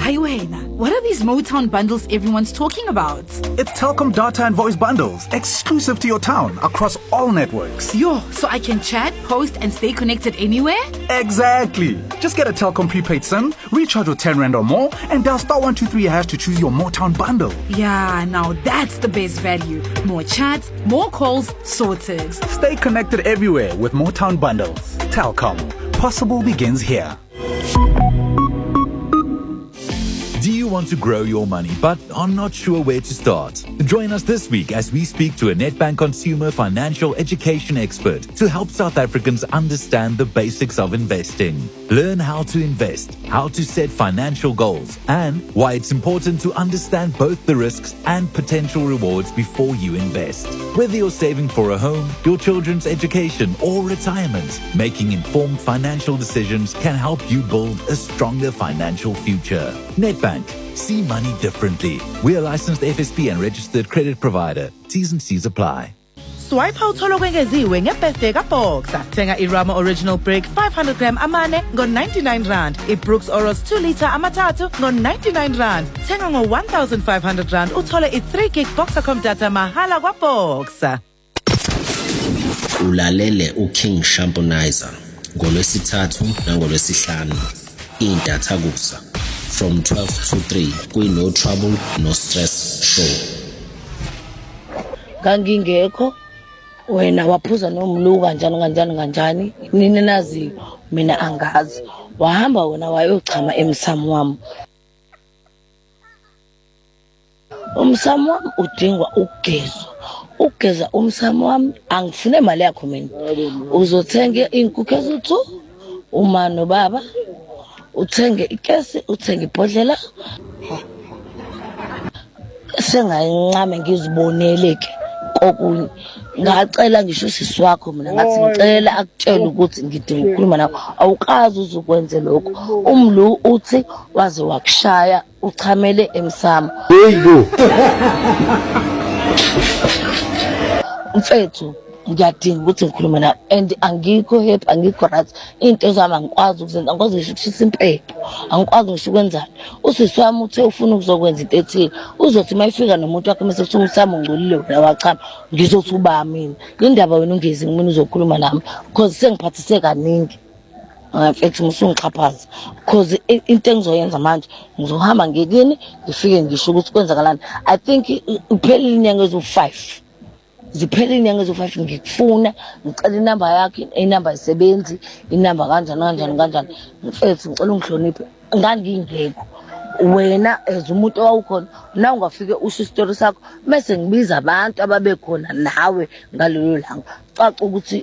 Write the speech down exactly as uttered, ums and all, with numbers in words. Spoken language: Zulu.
Hi, Wena. What are these Motown bundles everyone's talking about? It's Telkom data and voice bundles, exclusive to your town, across all networks. Yo, so I can chat, post, and stay connected anywhere? Exactly. Just get a Telkom prepaid SIM, recharge with ten rand or more, and dial star one two three hash to choose your Motown bundle. Yeah, now that's the best value. More chats, more calls, sorted. Stay connected everywhere with Motown bundles. Telkom. Possible begins here. Do you want to grow your money but are not sure where to start? Join us this week as we speak to a Nedbank consumer financial education expert to help South Africans understand the basics of investing. Learn how to invest, how to set financial goals, and why it's important to understand both the risks and potential rewards before you invest. Whether you're saving for a home, your children's education, or retirement, making informed financial decisions can help you build a stronger financial future. Nedbank. See money differently. We are licensed F S P and registered credit provider. T's and C's apply. Swipe how tolo kwengeziwe ngebirthday kaBoxer. Thenga iRama Original Brick five hundred gram amane ngo ninety-nine rand. iBrooks Oros two liter amathathu ngo ninety-nine rand. Thenga ngo one thousand five hundred rand uthole i three gig Boxercom data mahala kwaBoxer. Ulalele uKing Shamponizer ngolwesithathu nangolwesihlanu. Idatha kusa. From twelve to three, we no trouble, no stress show. Ngangingekho wena waphuza nomluka kanjani kanjani kanjani nini nazi mina angazi wahamba wena wayochama emsamo wami umsamo wami udingwa ukugezwa ukugeza umsamo wami angifune imali yakho mina uzothenga inkukhu ezithu uma no baba uthenge ikesi uthenge ibhodlela sengayincame ngiziboneleke kokunye ngacela ngisho sisi wakho mina ngathi ngicela akutshela ukuthi ngidinga ukukhuluma nawe awukazi uzukwenze lokho umlu uthi waze wakushaya uchamele emsamo yebo mfethu ngiyadinga ukuthi ngikhulume nawe and angikho happy angikho right into zami angikwazi ukuzenza angikwazi ukushisa impepho angikwazi ngisho ukwenzani usisi wami uthe ufuna ukuzokwenza into ethile uzothi mayifika nomuntu wakhe mase kuthi umsamo ngcolile wena wachama ngizothi uba mina indaba wena ungezi ngimini uzokhuluma nami because sengiphathise kaningi mfethu musungiqhaphaza because into engizoyenza manje ngizohamba ngekini ngifike ngisho ukuthi kwenzakalani I think uphelile inyanga ezo five ziphele inyanga ezo five ngikufuna ngicela inamba yakhe inamba isebenzi inamba kanjani kanjani kanjani mfethu ngicela ungihloniphe ngangingekho wena as umuntu owawukhona na ungafike usho isitori sakho bese ngibiza abantu ababekhona nawe ngalelo langa caca ukuthi